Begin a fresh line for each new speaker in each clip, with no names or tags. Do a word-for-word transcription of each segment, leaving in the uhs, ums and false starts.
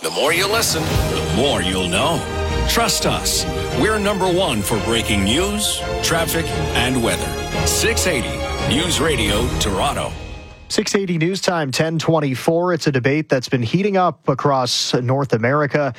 The more you listen, the more you'll know. Trust us. We're number one for breaking news, traffic, and weather. six eighty News Radio Toronto.
six eighty News Time, ten twenty-four. It's a debate that's been heating up across North America.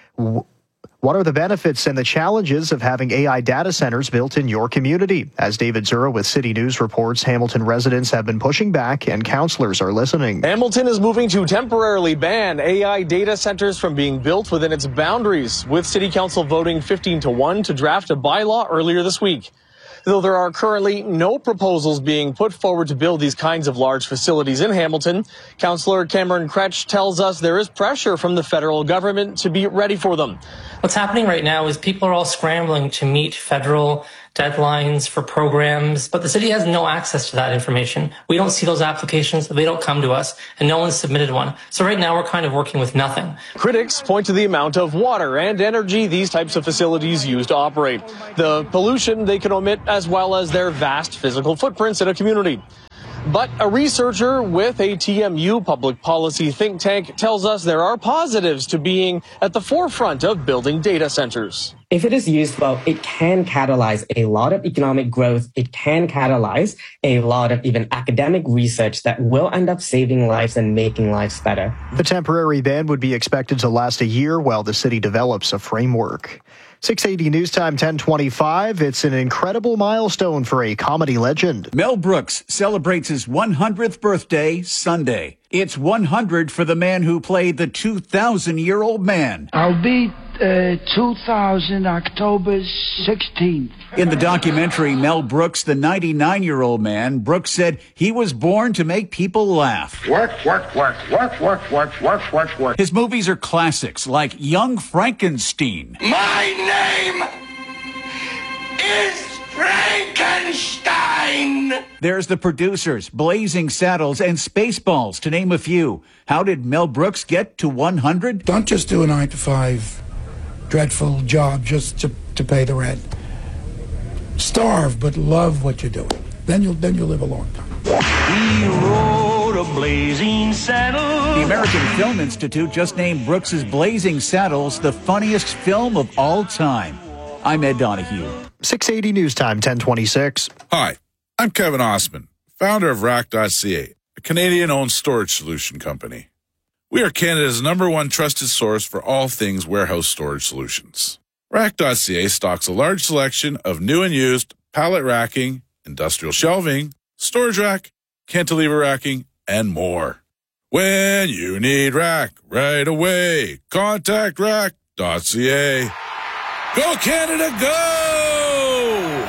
What are the benefits and the challenges of having A I data centers built in your community? As David Zura with City News reports, Hamilton residents have been pushing back and councillors are listening.
Hamilton is moving to temporarily ban A I data centers from being built within its boundaries, with City Council voting fifteen to one to draft a bylaw earlier this week. Though there are currently no proposals being put forward to build these kinds of large facilities in Hamilton, Councillor Cameron Kretsch tells us there is pressure from the federal government to be ready for them.
What's happening right now is people are all scrambling to meet federal deadlines for programs, but the city has no access to that information. We don't see those applications, they don't come to us, and no one's submitted one. So right now we're kind of working with nothing.
Critics point to the amount of water and energy these types of facilities use to operate, the pollution they can emit, as well as their vast physical footprints in a community. But a researcher with a T M U public policy think tank tells us there are positives to being at the forefront of building data centers.
If it is used well, it can catalyze a lot of economic growth. It can catalyze a lot of even academic research that will end up saving lives and making lives better.
The temporary ban would be expected to last a year while the city develops a framework. six eighty News Time, ten twenty-five. It's an incredible milestone for a comedy legend.
Mel Brooks celebrates his one hundredth birthday Sunday. It's one hundred for the man who played the two thousand year old man.
I'll be uh, two thousand, October sixteenth.
In the documentary Mel Brooks, the ninety-nine year old man, Brooks said he was born to make people laugh.
Work, work, work, work, work, work, work, work, work.
His movies are classics like Young Frankenstein.
My name is Frankenstein.
There's The Producers, Blazing Saddles, and Spaceballs, to name a few. How did Mel Brooks get to one hundred?
Don't just do a nine to five dreadful job just to, to pay the rent. Starve, but love what you're doing. Then you'll then you'll live a long time.
He rode a blazing saddle.
The American Film Institute just named Brooks's Blazing Saddles the funniest film of all time. I'm Ed Donahue.
six eighty News Time, ten twenty-six.
Hi, I'm Kevin Osman, founder of Rack dot C A, a Canadian-owned storage solution company. We are Canada's number one trusted source for all things warehouse storage solutions. Rack dot C A stocks a large selection of new and used pallet racking, industrial shelving, storage rack, cantilever racking, and more. When you need rack right away, contact Rack dot C A. Go Canada, go!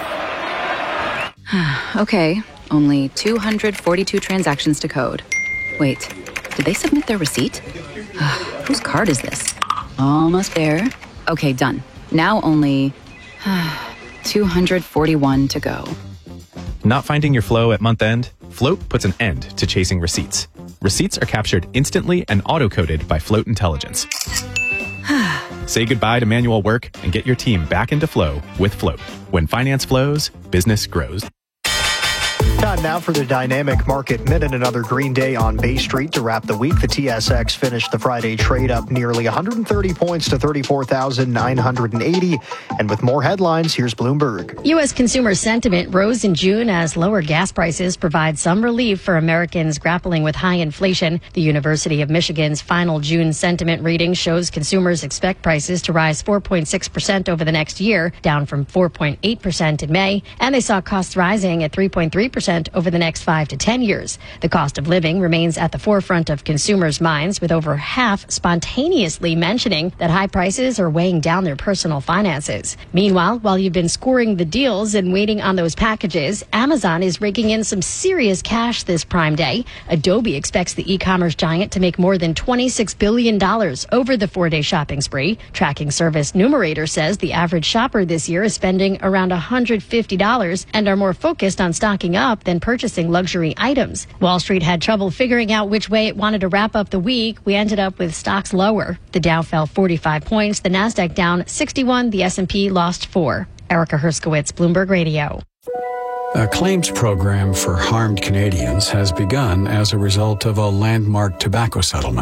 Okay, only two hundred forty-two transactions to code. Wait, did they submit their receipt? Whose card is this? Almost there. Okay, done. Now only two hundred forty-one to go.
Not finding your flow at month end? Float puts an end to chasing receipts. Receipts are captured instantly and auto-coded by Float Intelligence. Say goodbye to manual work and get your team back into flow with Float. When finance flows, business grows.
Time now for the Dynamic Market Minute. Another green day on Bay Street to wrap the week. The T S X finished the Friday trade up nearly one hundred thirty points to thirty-four thousand nine hundred eighty. And with more headlines, here's Bloomberg.
U S consumer sentiment rose in June as lower gas prices provide some relief for Americans grappling with high inflation. The University of Michigan's final June sentiment reading shows consumers expect prices to rise four point six percent over the next year, down from four point eight percent in May. And they saw costs rising at three point three percent over the next five to ten years. The cost of living remains at the forefront of consumers' minds, with over half spontaneously mentioning that high prices are weighing down their personal finances. Meanwhile, while you've been scoring the deals and waiting on those packages, Amazon is raking in some serious cash this Prime Day. Adobe expects the e-commerce giant to make more than twenty-six billion dollars over the four-day shopping spree. Tracking service Numerator says the average shopper this year is spending around one hundred fifty dollars and are more focused on stocking up than purchasing luxury items. Wall Street had trouble figuring out which way it wanted to wrap up the week. We ended up with stocks lower. The Dow fell forty-five points, the Nasdaq down sixty-one, the S and P lost four. Erica Herskowitz, Bloomberg Radio.
A claims program for harmed Canadians has begun as a result of a landmark tobacco settlement.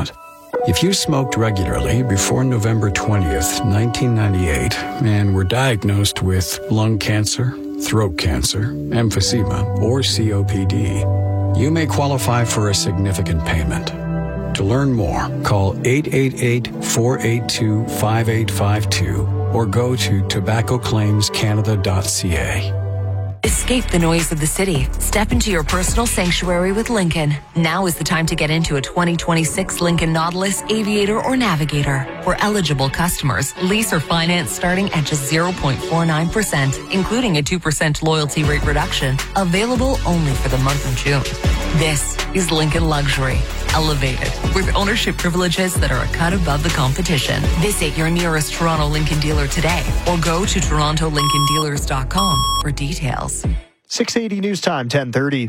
If you smoked regularly before November twentieth, nineteen ninety-eight, and were diagnosed with lung cancer, throat cancer, emphysema, or C O P D, you may qualify for a significant payment. To learn more, call eight eight eight, four eight two, five eight five two or go to tobacco claims canada dot c a.
Escape the noise of the city. Step into your personal sanctuary with Lincoln. Now is the time to get into a twenty twenty-six Lincoln Nautilus, Aviator, or Navigator. For eligible customers, lease or finance starting at just zero point four nine percent, including a two percent loyalty rate reduction. Available only for the month of June. This is Lincoln Luxury. Elevated with ownership privileges that are a cut above the competition. Visit your nearest Toronto Lincoln dealer today or go to toronto lincoln dealers dot com for details.
six eighty News Time, ten thirty.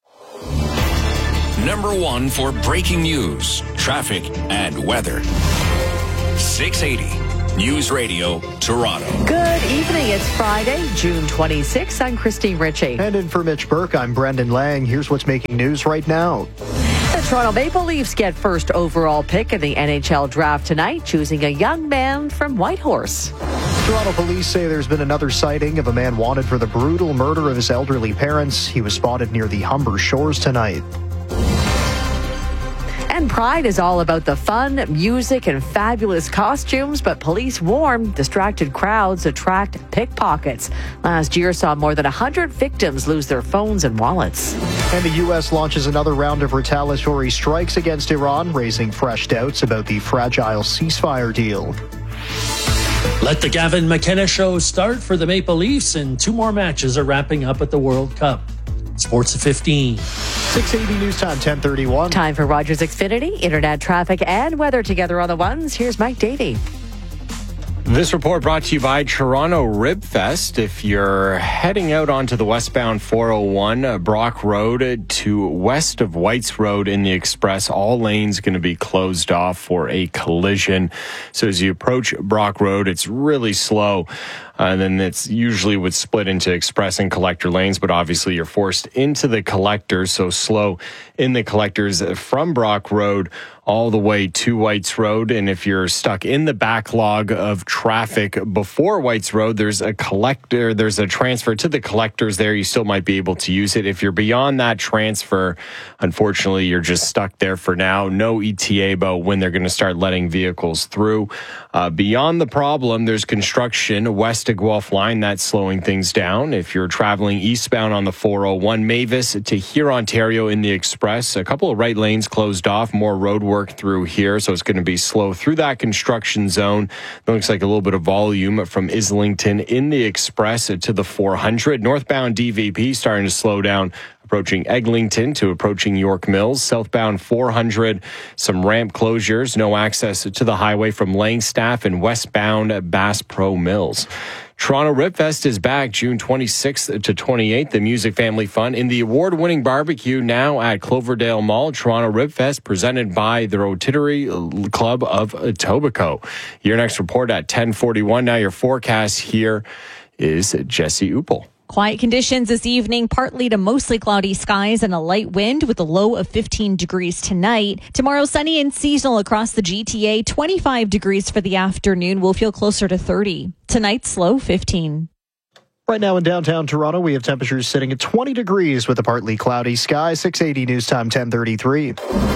Number one for breaking news, traffic, and weather. six eighty News Radio, Toronto.
Good evening. It's Friday, June twenty-sixth. I'm Christine Ritchie.
And in for Mitch Burke, I'm Brendan Lang. Here's what's making news right now.
The Toronto Maple Leafs get first overall pick in the N H L draft tonight, choosing a young man from Whitehorse.
Toronto police say there's been another sighting of a man wanted for the brutal murder of his elderly parents. He was spotted near the Humber Shores tonight.
And Pride is all about the fun, music, and fabulous costumes, but police warn distracted crowds attract pickpockets. Last year saw more than one hundred victims lose their phones and wallets.
And the U S launches another round of retaliatory strikes against Iran, raising fresh doubts about the fragile ceasefire deal.
Let the Gavin McKenna show start for the Maple Leafs, and two more matches are wrapping up at the World Cup. Sports at fifteen.
six eighty News Time, ten thirty-one.
Time for Rogers Xfinity, internet traffic and weather together on the ones. Here's Mike Davey.
This report brought to you by Toronto Rib Fest. If you're heading out onto the westbound four oh one uh, Brock Road to west of Whites Road in the Express, all lanes going to be closed off for a collision. So as you approach Brock Road, it's really slow. Uh, and then it's usually would split into express and collector lanes, but obviously you're forced into the collectors, so slow in the collectors from Brock Road all the way to Whites Road. And if you're stuck in the backlog of traffic before Whites Road, there's a collector, there's a transfer to the collectors there. You still might be able to use it. If you're beyond that transfer, unfortunately, you're just stuck there for now. No E T A about when they're going to start letting vehicles through. Uh, beyond the problem, there's construction west of Guelph line that's slowing things down. If you're traveling eastbound on the four oh one Mavis to here, Ontario in the Express, a couple of right lanes closed off, more road work through here, so it's going to be slow through that construction zone. It looks like a little bit of volume from Islington in the Express to the four hundred. Northbound D V P starting to slow down, approaching Eglinton to approaching York Mills. Southbound four hundred, some ramp closures, no access to the highway from Langstaff, and westbound Bass Pro Mills. Toronto Rib Fest is back June twenty-sixth to twenty-eighth. The Music Family Fun in the award-winning barbecue now at Cloverdale Mall. Toronto Rib Fest presented by the Rotary Club of Etobicoke. Your next report at ten forty-one. Now your forecast here is Jesse Uppel.
Quiet conditions this evening, partly to mostly cloudy skies and a light wind with a low of fifteen degrees tonight. Tomorrow, sunny and seasonal across the G T A. twenty-five degrees for the afternoon. We'll feel closer to thirty. Tonight's low, fifteen.
Right now in downtown Toronto, we have temperatures sitting at twenty degrees with a partly cloudy sky. six eighty News Time, ten thirty-three.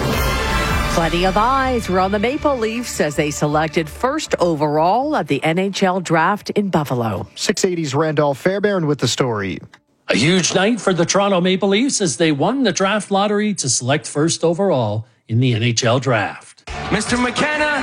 Plenty of eyes were on the Maple Leafs as they selected first overall at the N H L draft in Buffalo.
six eighty's Randolph Fairbairn with the story.
A huge night for the Toronto Maple Leafs as they won the draft lottery to select first overall in the N H L draft.
Mister McKenna,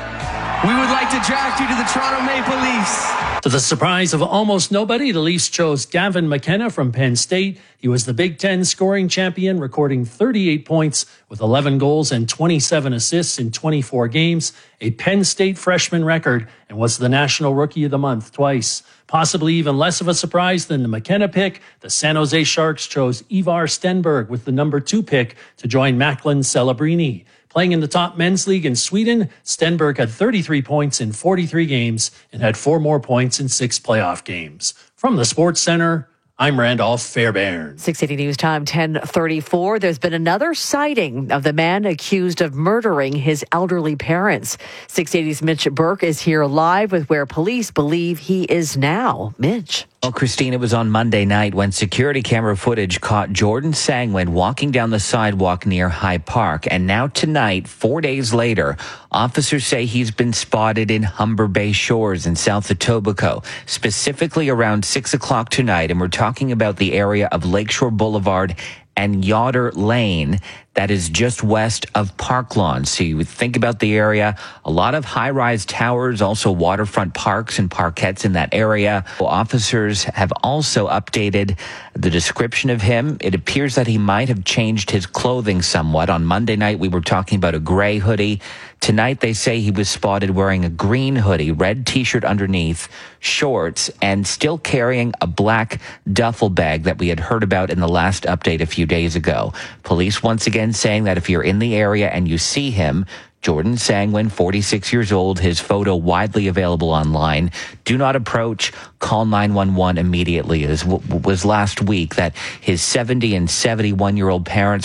we would like to draft you to the Toronto Maple Leafs.
To the surprise of almost nobody, the Leafs chose Gavin McKenna from Penn State. He was the Big Ten scoring champion, recording thirty-eight points with eleven goals and twenty-seven assists in twenty-four games, a Penn State freshman record, and was the National Rookie of the Month twice. Possibly even less of a surprise than the McKenna pick, the San Jose Sharks chose Ivar Stenberg with the number two pick to join Macklin Celebrini. Playing in the top men's league in Sweden, Stenberg had thirty-three points in forty-three games and had four more points in six playoff games. From the Sports Center, I'm Randolph Fairbairn.
six eighty News Time, ten thirty-four. There's been another sighting of the man accused of murdering his elderly parents. six eighty's Mitch Burke is here live with where police believe he is now. Mitch.
Well, Christine, it was on Monday night when security camera footage caught Jordan Sangwin walking down the sidewalk near High Park. And now tonight, four days later, officers say he's been spotted in Humber Bay Shores in South Etobicoke, specifically around six o'clock tonight. And we're talking about the area of Lakeshore Boulevard and Yoder Lane that is just west of Park Lawn. So you would think about the area, a lot of high-rise towers, also waterfront parks and parkettes in that area. Officers have also updated the description of him. It appears that he might have changed his clothing somewhat. On Monday night, we were talking about a gray hoodie. Tonight, they say he was spotted wearing a green hoodie, red T-shirt underneath, shorts, and still carrying a black duffel bag that we had heard about in the last update a few days ago. Police once again saying that if you're in the area and you see him, Jordan Sangwin, forty-six years old, his photo widely available online. Do not approach, call nine one one immediately. It was last week that his seventy and seventy-one-year-old parents